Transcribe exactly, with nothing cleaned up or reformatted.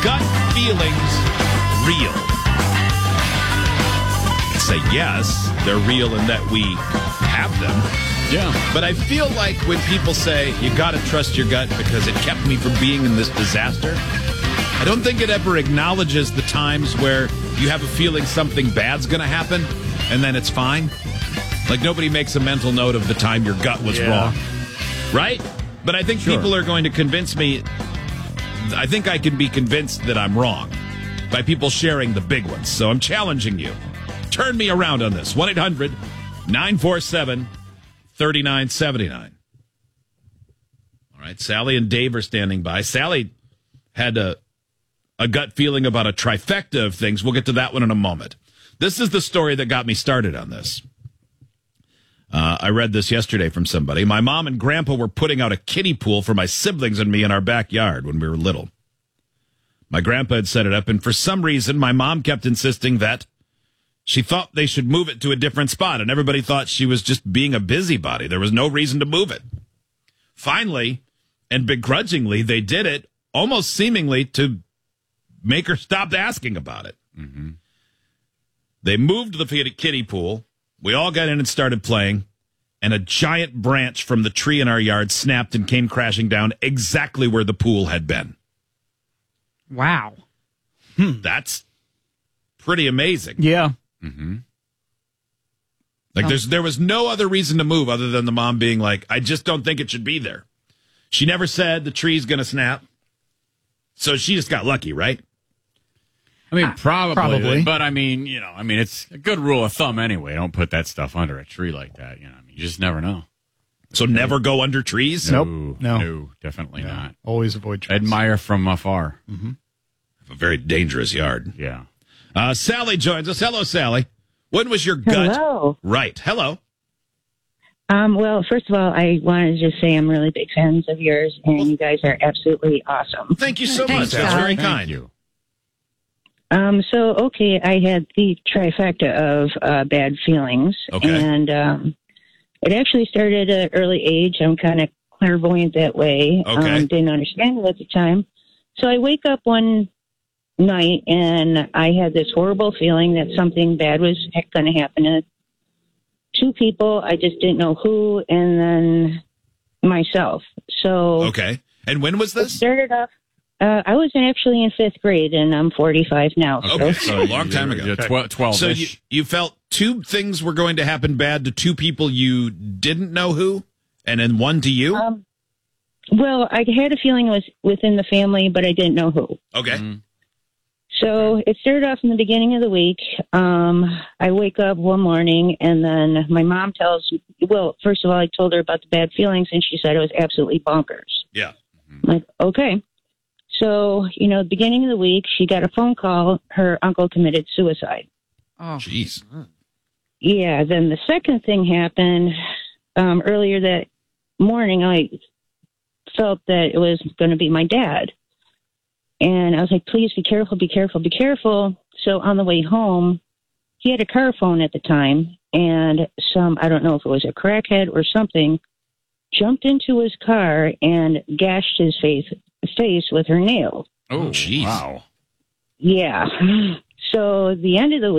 gut feelings real? I'd say yes, they're real in that we have them. Yeah. But I feel like when people say, you got to trust your gut because it kept me from being in this disaster, I don't think it ever acknowledges the times where you have a feeling something bad's going to happen, and then it's fine. Like, nobody makes a mental note of the time your gut was yeah. wrong. Right? But I think sure. people are going to convince me. I think I can be convinced that I'm wrong by people sharing the big ones. So I'm challenging you. Turn me around on this. one eight hundred nine four seven three nine seven nine. All right, Sally and Dave are standing by. Sally had a, a gut feeling about a trifecta of things. We'll get to that one in a moment. This is the story that got me started on this. Uh, I read this yesterday from somebody. My mom and grandpa were putting out a kiddie pool for my siblings and me in our backyard when we were little. My grandpa had set it up, and for some reason, my mom kept insisting that she thought they should move it to a different spot, and everybody thought she was just being a busybody. There was no reason to move it. Finally, and begrudgingly, they did it, almost seemingly to make her stop asking about it. Mm-hmm. They moved the kiddie pool. We all got in and started playing, and a giant branch from the tree in our yard snapped and came crashing down exactly where the pool had been. Wow. Hmm, that's pretty amazing. Yeah. Mm-hmm. Like, Oh. there's there was no other reason to move other than the mom being like, I just don't think it should be there. She never said the tree's going to snap. So she just got lucky, right? I mean, probably, probably. But, I mean, you know, I mean, it's a good rule of thumb anyway. Don't put that stuff under a tree like that. You know, I mean, you just never know. So never go under trees? Nope. No, No. no, definitely Yeah. not. Always avoid trees. Admire from afar. Mm-hmm. A very dangerous yard. Yeah. Uh, Sally joins us. Hello, Sally. When was your gut? Hello. Right. Hello. Um, well, first of all, I wanted to just say I'm really big fans of yours, and you guys are absolutely awesome. Thank you so Thanks, much. That's Sally. very Thank kind. you. Um, so, okay, I had the trifecta of uh, bad feelings, Okay. and um, it actually started at an early age. I'm kind of clairvoyant that way. Okay. Um, didn't understand it at the time. So I wake up one night, and I had this horrible feeling that something bad was going to happen to two people. I just didn't know who, and then myself. So Okay. And when was it this? started off. Uh, I was actually in fifth grade, and I'm forty-five now. Okay, So so a long time ago. Yeah, tw- twelve So you, you felt two things were going to happen bad to two people you didn't know who, and then one to you? Um, well, I had a feeling it was within the family, but I didn't know who. Okay. Mhm. So it started off in the beginning of the week. Um, I wake up one morning, and then my mom tells me, well, first of all, I told her about the bad feelings, and she said it was absolutely bonkers. Yeah. I'm like, okay. So, you know, beginning of the week, she got a phone call. Her uncle committed suicide. Oh. Jeez. Yeah, then the second thing happened um, earlier that morning. I felt that it was going to be my dad. And I was like, please be careful, be careful, be careful. So on the way home, he had a car phone at the time, and some, I don't know if it was a crackhead or something, jumped into his car and gashed his face, face with her nail. Oh, Jeez. wow. Yeah. So the end of the